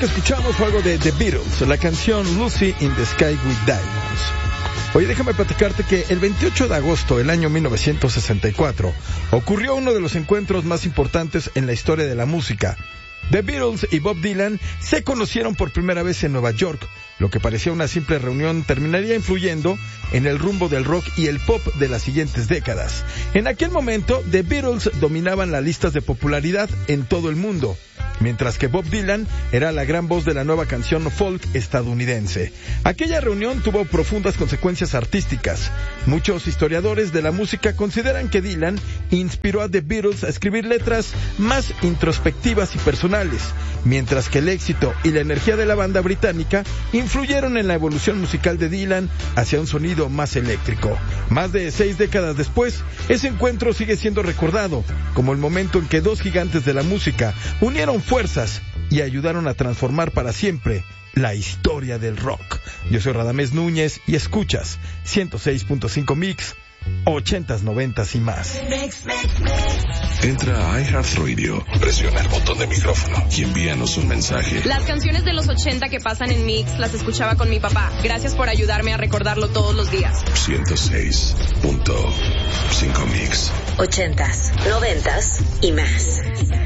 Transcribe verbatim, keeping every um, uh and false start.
que escuchamos fue algo de The Beatles, la canción Lucy in the Sky with Diamonds. Oye, déjame platicarte que el veintiocho de agosto del año mil novecientos sesenta y cuatro ocurrió uno de los encuentros más importantes en la historia de la música. The Beatles y Bob Dylan se conocieron por primera vez en Nueva York. Lo que parecía una simple reunión terminaría influyendo en el rumbo del rock y el pop de las siguientes décadas. En aquel momento, The Beatles dominaban las listas de popularidad en todo el mundo, mientras que Bob Dylan era la gran voz de la nueva canción folk estadounidense. Aquella reunión tuvo profundas consecuencias artísticas. Muchos historiadores de la música consideran que Dylan inspiró a The Beatles a escribir letras más introspectivas y personales, mientras que el éxito y la energía de la banda británica influyeron en la evolución musical de Dylan hacia un sonido más eléctrico. Más de seis décadas después, ese encuentro sigue siendo recordado como el momento en que dos gigantes de la música unieron fuerzas y ayudaron a transformar para siempre la historia del rock. Yo soy Radamés Núñez y escuchas ciento seis punto cinco Mix, ochentas, noventas y más. Entra a iHeartRadio, presiona el botón de micrófono y envíanos un mensaje. Las canciones de los ochenta que pasan en Mix las escuchaba con mi papá. Gracias por ayudarme a recordarlo todos los días. ciento seis punto cinco Mix. Ochentas, noventas y más.